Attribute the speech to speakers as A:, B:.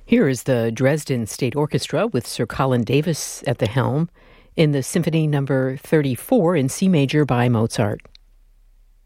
A: Here is the Dresden State Orchestra with Sir Colin Davis at the helm in the Symphony No. 34 in C major by Mozart.